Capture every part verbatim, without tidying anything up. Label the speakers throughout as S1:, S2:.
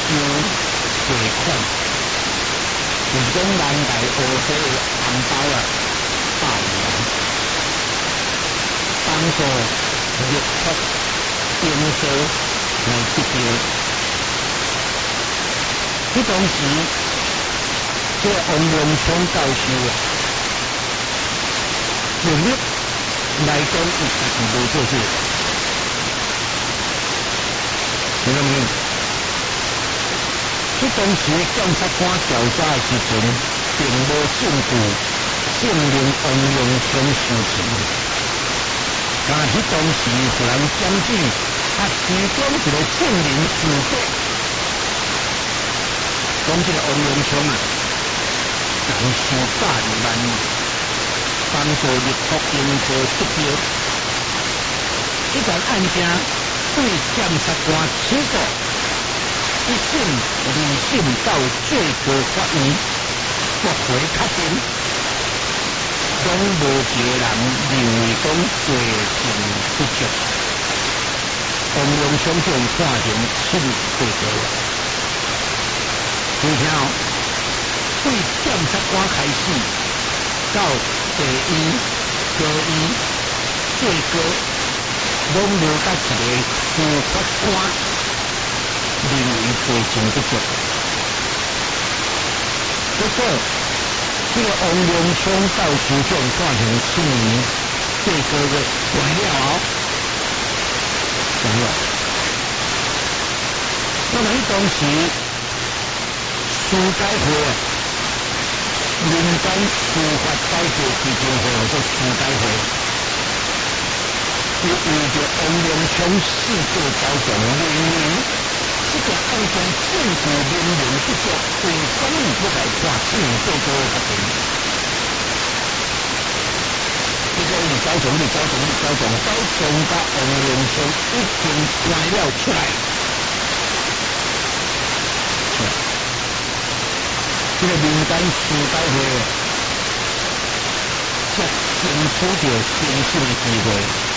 S1: 汇款，就是讲人来乌西的红包啊，百二万，当初入出订书来得到，迄当时这王永昌教授啊，直接来讲伊家己无做这个，明白没有？这当时检察官调查的时阵，并无证据证明王永昌事情。但迄当时忽然检举，啊，其中一个证人自觉，讲这个王永昌啊，共收百二万，帮助立法应做得标。这件案件对检察官起诉。一审、二审到最高法院驳回确定，拢无一个人认为讲罪证不足，王永昌就判刑七年被告。你听哦，对检察官开始到第一、高一、最高，拢无甲一个司法官。认为罪证不足，不过这个王永昌教授将判刑七年八个月，完了后，完了。那么当时司改会啊，民间司法改革基金会或者司改会，就为着王永昌四个招状认为。这个案件证据明明不足，为什么不来判七年最高的决定？这个你招总，你招总，你招总，招总把王永昌已经关了出来。这个民间司改会才争取到评审的机会。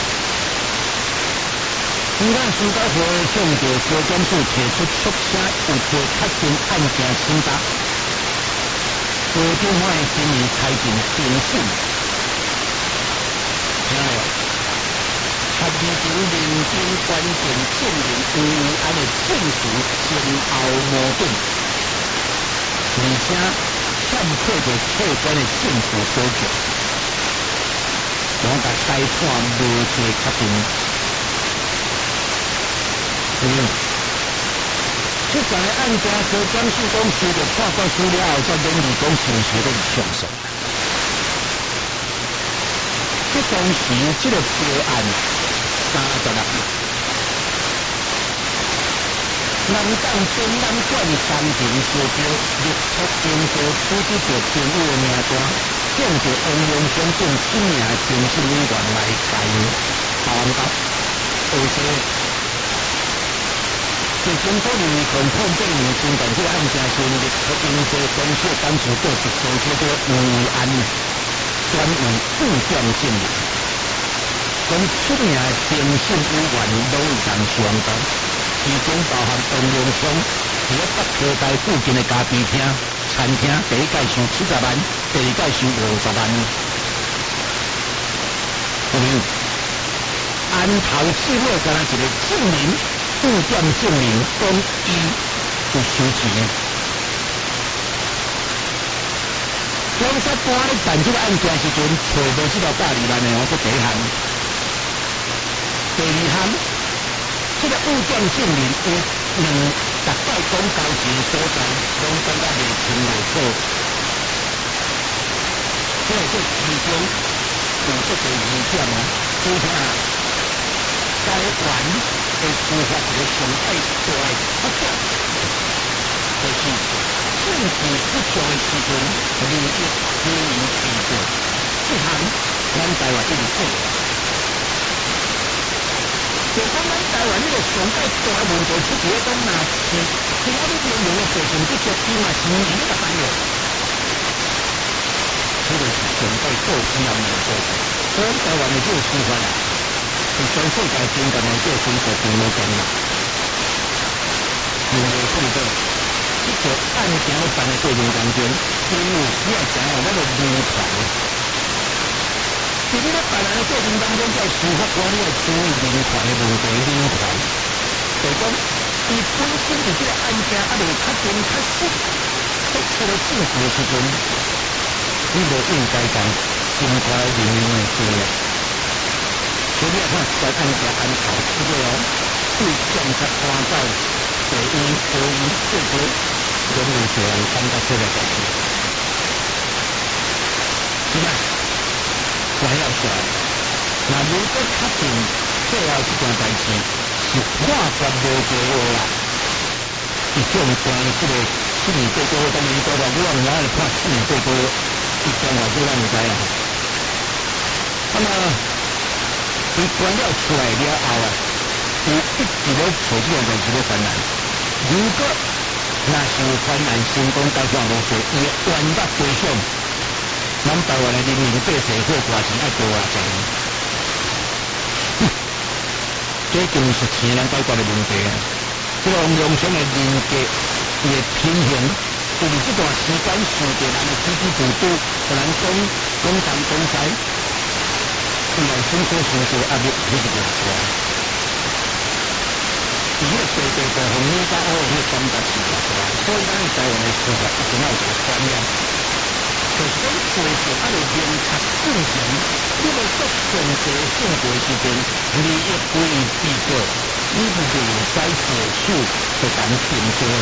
S1: 民间司改会向着高检署提出速写有罪确定案件请答，高检法院今年裁定评审，听到没有？查明前认真关键证明有误案的证词前后矛盾，而且欠缺着客观的证据所据，我甲该判无罪确定。嗯，这桩案件高检署讲收到判决书了后，才免议讲程序咧上诉。这当时这个标案三十六万，南港展览馆三庭收标，立法应做处置着评委的名单，向着王永昌等七名评审委员来开答案答，而且。在经过二零判八年审判这个案件时，立法应做公社当初过一做这个误案，转为误点证明。讲七名评审委员拢有人相同，其中包含王永昌伫咧北科大附近的咖啡厅、餐厅，第一届收七十万，第二届收五十万。有没有？案头至尾敢若一个证明。物件证明讲伊有收钱。检察官咧办这个案件时阵，找无这条百二万的哦，这第一项。第二项，这个物件证明有两十摆讲交钱所在，拢感觉未清未楚。所以这其中有这个疑点哦，只听该管。司法一个上爱大的特点，就是证据不足的时阵，利益可以提过。这项咱台湾一直做。就讲咱台湾这个上爱大的问题出伫咧讲哪是其他的人员的水平不足，伊嘛是唔得办的。这个是上爱做事人的问题，所以台湾的这个司法啊。是全世界真正的这个生活并无重要，明白？ 袂看到。这个案件咧办的过程当中，因为你要知影，咱个流传。在你咧办案的过程当中，在司法官你要注意流传的问题，流传。就是讲，伊本身伫这个案件还未确定确实确切的证据时阵，你就应该讲心怀灵验的事了。所以你要看这案件安头这个哦，对警察官到法院、法院这个拢有这样参加这个代志。是吧？我要说，那如果确定最后这件代志是判决无过话啦，伊种关这个七年八个月，当然伊多少我唔知是判七年八个月，伊将来就咱唔知啦。那么伊关了出来了后啊，伊一直咧找这件代志咧翻案。如果若是有翻案成功到这无过，伊冤屈赔偿。咱台湾的人民百姓付偌钱爱多偌钱，这已经是钱人解决的问题啊！这个王永祥的人格伊的品行，就是这段时间受到人的支支补补，互人讲讲东讲西，虽然生活上受压力，这是个错。伊迄个地地部分你甲我迄个感觉是个错，所以咱台湾的司法一定要有一个观念。就是讲，事实还未明确进行，你要做选择性过时阵，利益归于被告，你不就有使事手就当定罪了？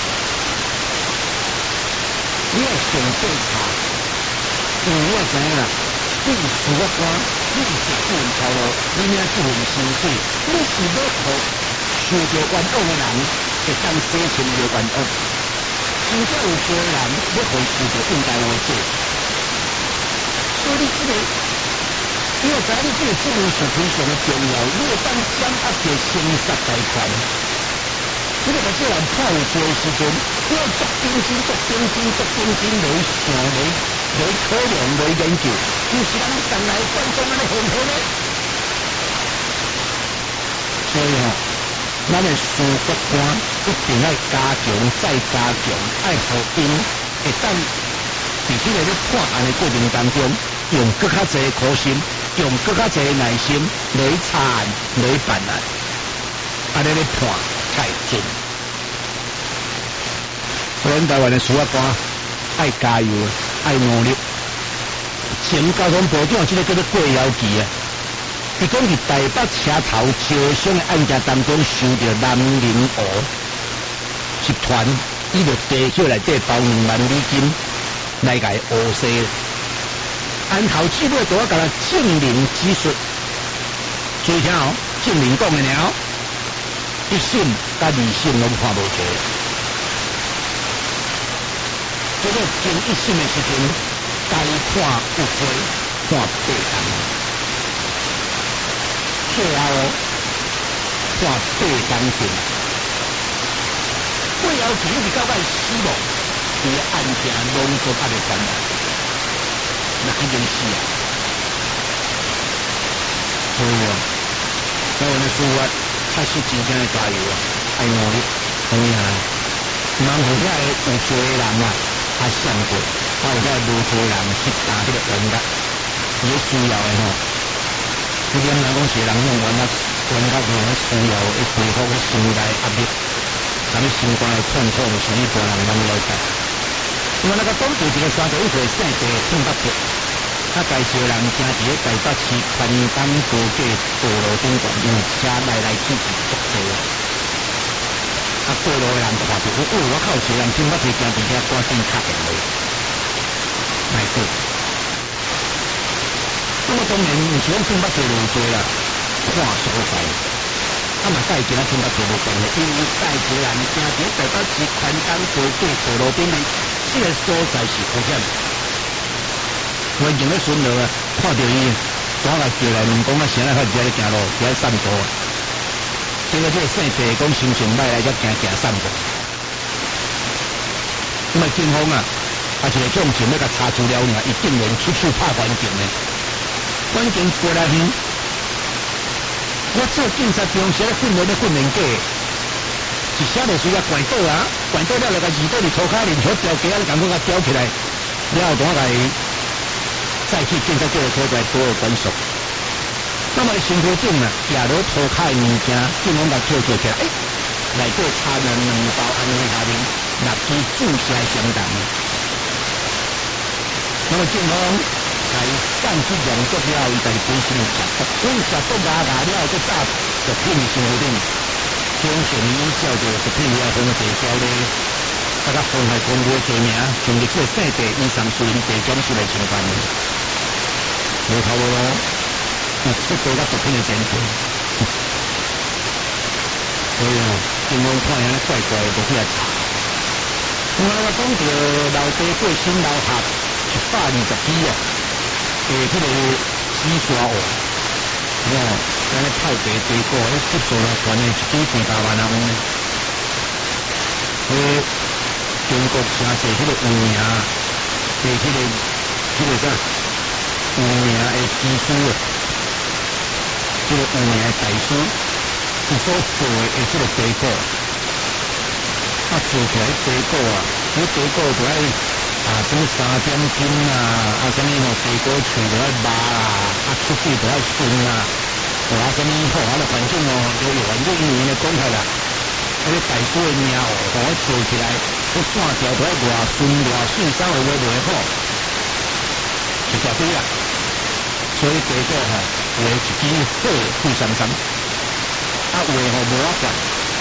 S1: 你要选对查，因为你要知影啦，你是司法官，你是执法头路，你领这份薪水，你是要互受到冤枉的人会当洗清这个冤枉。真正有些人要回事就应该会做，所以你这个，你要知影你这个证明是非常的重要。你要当掌握着刑杀大权，你要把这人判有罪的时阵，你要足认真、足认真、足认真来想、来来考量、来研究，不是咱当来观众安尼混混的。所以吼、哦。咱的司法官一定要加强，再加强，爱互因会当伫这个咧判案的过程当中，用更较侪苦心，用更较侪耐心来查案、来办案，安尼咧判才准。咱台湾的司法官爱加油，爱努力。前交通部长即个叫做郭耀基啊。伊讲伫台北车头招商的案件当中，收到南宁湖集团，伊就地少内底包两万美金来甲伊讹洗。案头记录都要甲他证明指述，注意听哦，证明讲的了，一审甲二审拢判无罪。结果前一审的时阵，该判有罪，判八年。最后判八当刑，最后其实是到尾死亡，伊个案件拢都还没翻案，那已经死啊！所以啊，台湾的司法确实真正的加油啊，爱努力，很厉害。人有遐个有罪的人啊，还想过，还有遐无罪人去打这个冤家，伊个需要的吼。这点人讲是人用冤家冤家有迄需要去恢复个心内压力，啥物心肝的痛苦，是一般人拢了解。因为那个东部一个三十一岁姓郑的郑北杰，他介绍人行伫咧台北市宽港高架道路顶段，因为车来来去去足多。啊，过路的人看到，哦，我靠，有人郑北杰行伫遐赶紧敲电话，来过。那么当然，唔是讲郑北杰有罪啦，看所在。啊嘛，带一个郑北杰无变的，因为带一个人行伫台北市宽港高架道路顶的，这个所在是危险。我前咧巡逻啊，看到伊，我来叫来问讲啊，谁来发伫咧行路，伫咧散步。结果这个姓郑讲心情歹来，才行行散步。因为警方啊，也是个向前要甲查资料尔，伊竟然处处拍环境呢。环境过来远，我做警察中时咧训练咧训练假，真一下就需要拐倒啊，拐倒了就甲移倒伫涂骹面，好吊起啊，感觉甲吊起来，了后当来再去建造这个所在多有管束。那么身躯顶啊，夹落涂骹的物件，竟然甲跳做起来，诶、欸，内底插了两包安尼下面，六支注射相同。那么正方在降脂量足了后，伊家己本身有食毒，所以食毒牙牙了后，再炸毒品的身躯顶，中线依照着毒品了分地交咧，大家妨害公务的罪名，从日即个生地以上属于地检署来侵犯的，无头无路。有出多甲毒品的前途，所以哦，警方看安尼怪怪的，就去来查。我那个讲着老爸过身老合一百二十支啊，诶，迄个紫砂壶，哦，安尼泡茶茶果，迄质素啊，全诶一支几百万啊，诶，中国城市迄个有名，诶，迄个迄个啥，有名诶技术啊。这个有名的大师，伊所做的这个茶果，啊做起来茶果啊，迄茶果就爱啊什么三点金啊，啊什么吼茶果脆就爱麻啊，啊出水就爱顺啊，啊什么好啊，反正哦，就有反正因为的讲法啦，迄个大师的名哦，互我做起来，迄线条就爱偌顺偌顺，稍微微袂好，就绝对啦。所以茶果吼。有的一支好贵三三，啊有的吼无法管，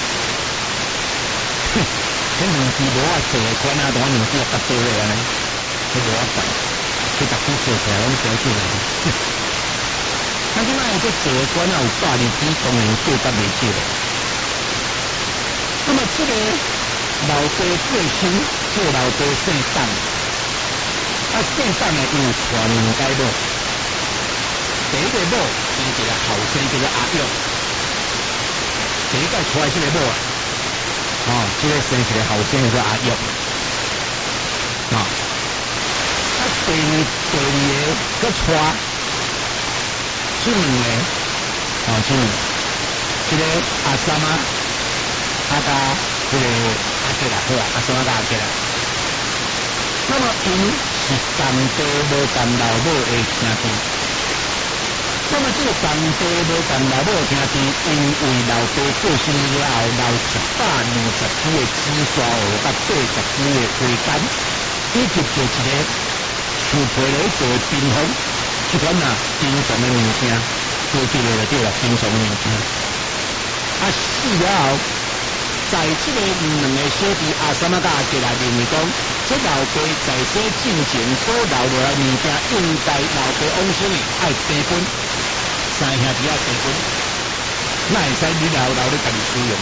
S1: 哼，迄两支无法做的款啊，当两支也搭做的安尼，迄无法管，迄逐支做起来拢小少的。那即摆这做的款啊有百二支，当然叫搭袂少的。那么这个老爸过身，叫老爸姓党，啊姓党的有传两家某。第一个某生一个后生叫做阿玉，第一个出来这个某啊，哦，这个生一个后生叫做阿玉，啊，啊第二第二个佮出这两个，哦，这两个，这个阿三啊，阿加这个阿杰啦，好啊，阿三啊加阿杰啦。那么因是干爹无干老母的兄弟。那么这个干爹无干老母兄弟，因为老爸过身了后，留一百二十支的紫砂壶，甲八十支的花干，以及就一个树皮来做冰封，这款啊珍藏的物件，做这个就对了，珍藏的物件。啊死了后，在这个两个小弟阿三啊甲阿杰来认为讲，这老爸在世进前所留落来物件，应该老爸往生的爱平分。三兄弟啊，结婚，那会使你老老咧家己使用。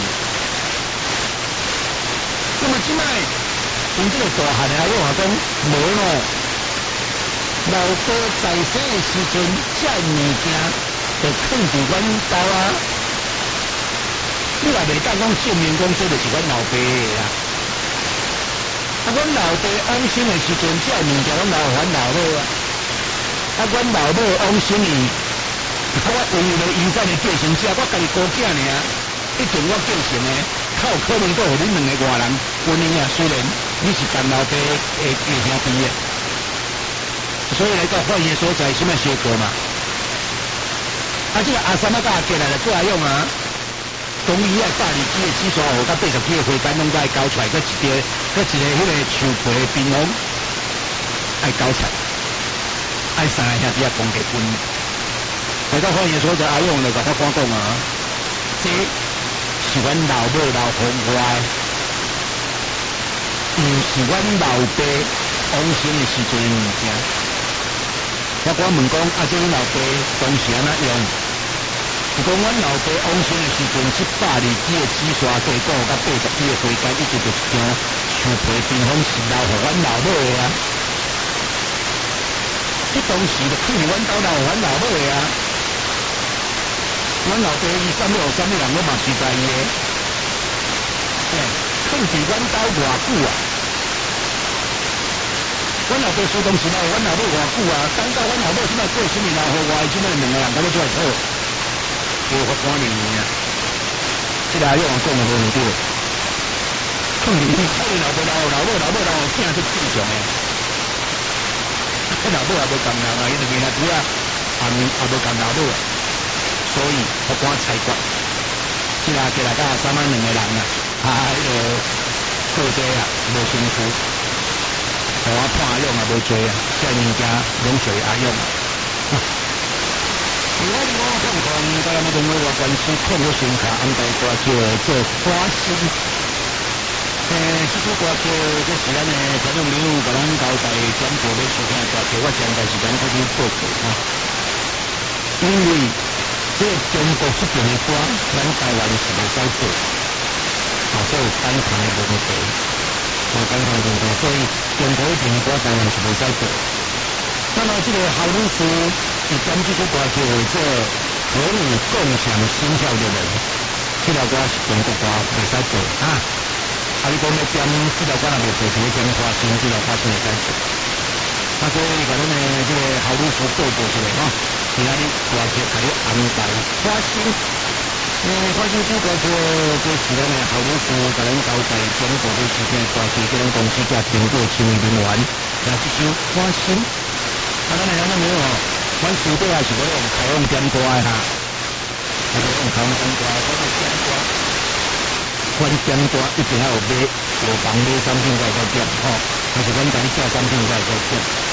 S1: 那么即摆，因这个大汉的阿友话讲，无咯，老爸在生的时阵，这物件就藏伫阮兜啊。你也袂当讲证明讲这就是阮老爸的啦。啊，阮老爸往生的时阵，这物件拢留阮老母啊。啊，阮老母往生伊。我为了遗产的继承者，我家己孤囝尔，一定我继承的，较有可能都互恁两个外人婚姻啊。虽然你是干老爸的的兄弟的，所以来到法院所在，什么结果嘛？啊，这个阿三啊，甲阿杰来了做阿用啊，讲伊爱百二支的紫砂壶，甲八十支的花干，拢甲伊交出来，佮一个，佮一个迄个树皮的冰红，爱交出来，爱三个兄弟啊，共结婚。来到法院所在，阿勇就甲法官讲啊，这是阮老母留予我的，毋是阮老爸往生的时阵的物件。法官问讲，啊，这阮老爸当时安怎用？是讲阮老爸往生的时阵，一百二支的紫砂茶果，甲八十支的花干，一直就一张树皮冰封是留予阮老母的啊。这当时就囥伫阮兜留予阮老母的啊。阮老爸伊啥物学啥物人，我嘛是知伊的。哎，囥伫阮兜偌久啊？阮老爸苏当时留阮老母偌久啊？等到阮老母即摆过身，留予我，即摆两个人敢要出来讨，无法官认为啊。这个阿勇讲的无对， 老母老老母老母老囝是正常诶，老母也无共人啊，伊就明仔主啊，也也无共老母，所以我赶裁决，即下过来甲三万两个人啊，啊，迄个过节啊，无辛苦，互我判阿勇也无做啊，这物件拢随阿勇。如果你讲我看看，甲咱们认为我关系控制声卡安排歌叫做花心。诶，这首歌叫这是咱诶听众朋友甲咱交代转播要收听诶歌曲，我现在是咱开始报告哈。因为这中国这边诶歌，咱台湾是袂使做，啊，所以单看诶问题，啊，单看问题，所以中国这边诶歌台湾是袂使做。那么这个郝律师，伊将这首歌叫做和你共享心跳的人，这条歌是中国歌，袂使做啊。啊！你讲要点这条歌也袂做，就要点花心，这条花心会使做。啊，所以甲咱诶这个郝律师报告一下吼，今仔日歌曲甲你安排花心。诶，花心这歌曲就是咱诶郝律师甲咱交代中国的时间歌曲，这种公司叫苹果青人员，那这首花心。啊，咱诶听众朋友吼，阮书底也是要用开放点歌诶哈，还是用开放点歌，我哋点歌。阮点歌一定要有买，有房买产品才会够点吼，还是阮家己寄产品才会够点。